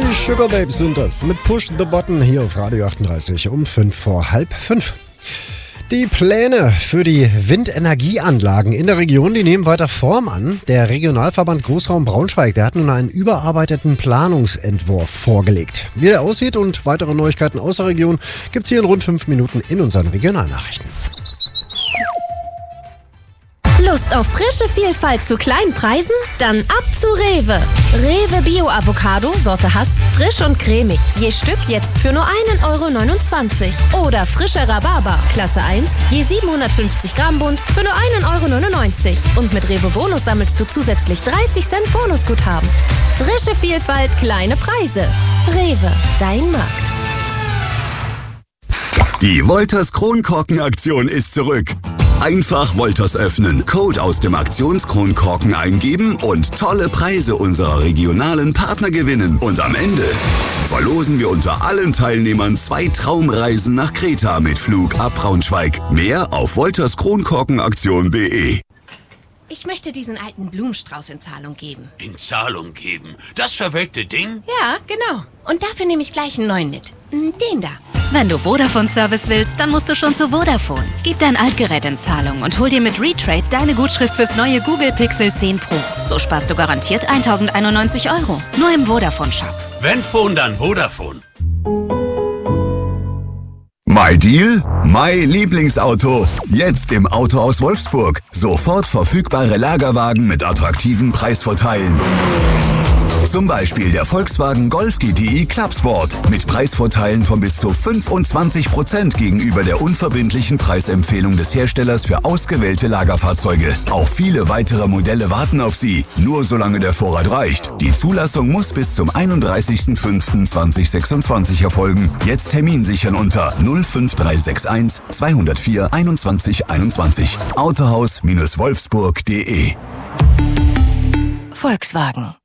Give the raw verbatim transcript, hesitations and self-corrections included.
Die Sugar Babes sind das mit Push the Button hier auf Radio achtunddreißig um fünf vor halb fünf. Die Pläne für die Windenergieanlagen in der Region, die nehmen weiter Form an. Der Regionalverband Großraum Braunschweig, der hat nun einen überarbeiteten Planungsentwurf vorgelegt. Wie der aussieht und weitere Neuigkeiten aus der Region gibt's hier in rund fünf Minuten in unseren Regionalnachrichten. Lust auf frische Vielfalt zu kleinen Preisen? Dann ab zu Rewe. Rewe Bio Avocado, Sorte Hass, frisch und cremig. Je Stück jetzt für nur einen Euro neunundzwanzig. Oder frischer Rhabarber, Klasse eins, je siebenhundertfünfzig Gramm Bund für nur einen Euro neunundneunzig. Und mit Rewe Bonus sammelst du zusätzlich dreißig Cent Bonusguthaben. Frische Vielfalt, kleine Preise. Rewe, dein Markt. Die Wolters Kronkorken-Aktion ist zurück. Einfach Wolters öffnen, Code aus dem Aktionskronkorken eingeben und tolle Preise unserer regionalen Partner gewinnen. Und am Ende verlosen wir unter allen Teilnehmern zwei Traumreisen nach Kreta mit Flug ab Braunschweig. Mehr auf wolters kronkorken aktion punkt de. Ich möchte diesen alten Blumenstrauß in Zahlung geben. In Zahlung geben? Das verwelkte Ding? Ja, genau. Und dafür nehme ich gleich einen neuen mit. Den da. Wenn du Vodafone-Service willst, dann musst du schon zu Vodafone. Gib dein Altgerät in Zahlung und hol dir mit Retrade deine Gutschrift fürs neue Google Pixel zehn Pro. So sparst du garantiert tausendeinundneunzig Euro. Nur im Vodafone-Shop. Wenn Phone, dann Vodafone. My Deal, My Lieblingsauto. Jetzt im Autohaus Wolfsburg. Sofort verfügbare Lagerwagen mit attraktiven Preisvorteilen. Zum Beispiel der Volkswagen Golf G T I Clubsport mit Preisvorteilen von bis zu fünfundzwanzig Prozent gegenüber der unverbindlichen Preisempfehlung des Herstellers für ausgewählte Lagerfahrzeuge. Auch viele weitere Modelle warten auf Sie, nur solange der Vorrat reicht. Die Zulassung muss bis zum einunddreißigsten fünften zweitausendsechsundzwanzig erfolgen. Jetzt Termin sichern unter null fünf drei sechs eins zwei null vier einundzwanzig einundzwanzig. Autohaus Wolfsburg punkt de. Volkswagen.